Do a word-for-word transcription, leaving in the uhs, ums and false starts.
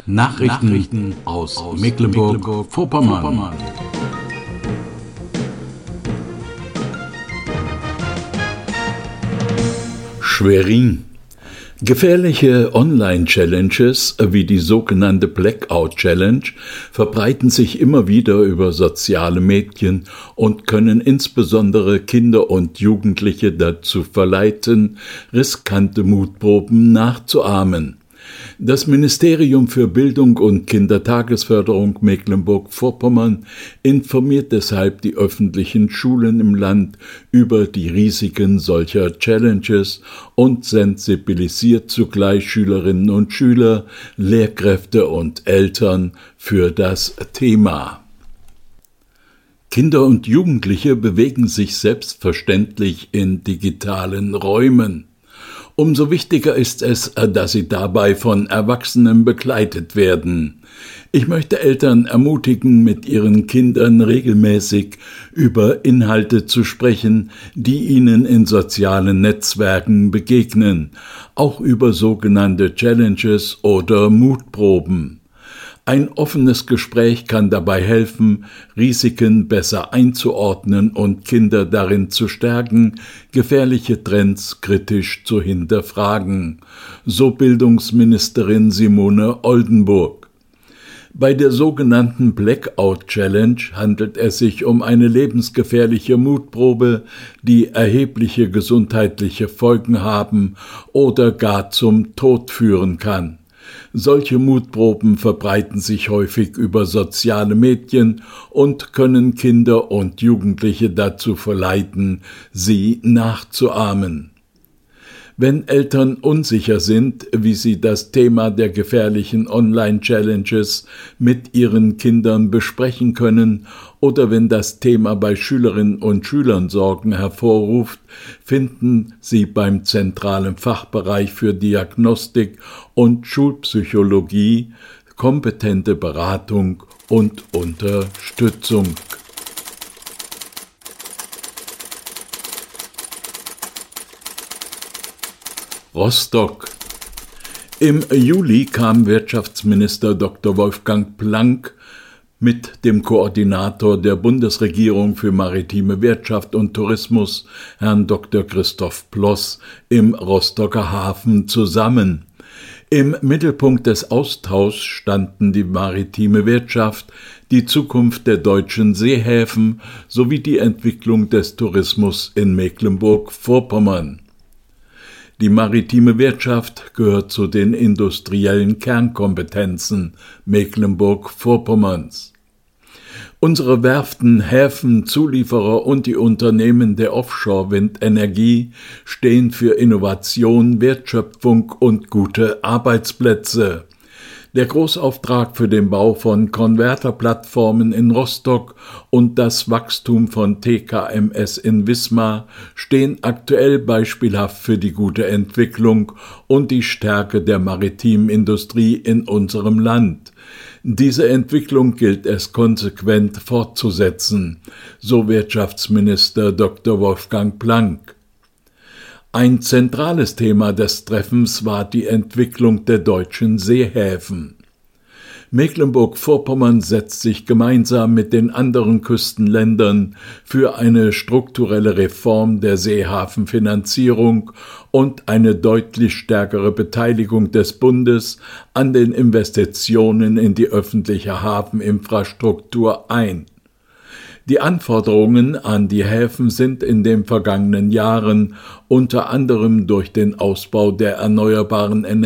Nachrichten, Nachrichten aus, aus Mecklenburg-Vorpommern. Mecklenburg Schwerin. Gefährliche Online-Challenges wie die sogenannte Blackout-Challenge verbreiten sich immer wieder über soziale Medien und können insbesondere Kinder und Jugendliche dazu verleiten, riskante Mutproben nachzuahmen. Das Ministerium für Bildung und Kindertagesförderung Mecklenburg-Vorpommern informiert deshalb die öffentlichen Schulen im Land über die Risiken solcher Challenges und sensibilisiert zugleich Schülerinnen und Schüler, Lehrkräfte und Eltern für das Thema. Kinder und Jugendliche bewegen sich selbstverständlich in digitalen Räumen. Umso wichtiger ist es, dass sie dabei von Erwachsenen begleitet werden. Ich möchte Eltern ermutigen, mit ihren Kindern regelmäßig über Inhalte zu sprechen, die ihnen in sozialen Netzwerken begegnen, auch über sogenannte Challenges oder Mutproben. Ein offenes Gespräch kann dabei helfen, Risiken besser einzuordnen und Kinder darin zu stärken, gefährliche Trends kritisch zu hinterfragen, so Bildungsministerin Simone Oldenburg. Bei der sogenannten Blackout Challenge handelt es sich um eine lebensgefährliche Mutprobe, die erhebliche gesundheitliche Folgen haben oder gar zum Tod führen kann. Solche Mutproben verbreiten sich häufig über soziale Medien und können Kinder und Jugendliche dazu verleiten, sie nachzuahmen. Wenn Eltern unsicher sind, wie sie das Thema der gefährlichen Online-Challenges mit ihren Kindern besprechen können oder wenn das Thema bei Schülerinnen und Schülern Sorgen hervorruft, finden Sie beim zentralen Fachbereich für Diagnostik und Schulpsychologie kompetente Beratung und Unterstützung. Rostock. Im Juli kam Wirtschaftsminister Doktor Wolfgang Planck mit dem Koordinator der Bundesregierung für maritime Wirtschaft und Tourismus, Herrn Doktor Christoph Ploss, im Rostocker Hafen zusammen. Im Mittelpunkt des Austauschs standen die maritime Wirtschaft, die Zukunft der deutschen Seehäfen sowie die Entwicklung des Tourismus in Mecklenburg-Vorpommern. Die maritime Wirtschaft gehört zu den industriellen Kernkompetenzen Mecklenburg-Vorpommerns. Unsere Werften, Häfen, Zulieferer und die Unternehmen der Offshore-Windenergie stehen für Innovation, Wertschöpfung und gute Arbeitsplätze. Der Großauftrag für den Bau von Konverterplattformen in Rostock und das Wachstum von T K M S in Wismar stehen aktuell beispielhaft für die gute Entwicklung und die Stärke der maritimen Industrie in unserem Land. Diese Entwicklung gilt es konsequent fortzusetzen, so Wirtschaftsminister Doktor Wolfgang Planck. Ein zentrales Thema des Treffens war die Entwicklung der deutschen Seehäfen. Mecklenburg-Vorpommern setzt sich gemeinsam mit den anderen Küstenländern für eine strukturelle Reform der Seehafenfinanzierung und eine deutlich stärkere Beteiligung des Bundes an den Investitionen in die öffentliche Hafeninfrastruktur ein. Die Anforderungen an die Häfen sind in den vergangenen Jahren unter anderem durch den Ausbau der erneuerbaren Energien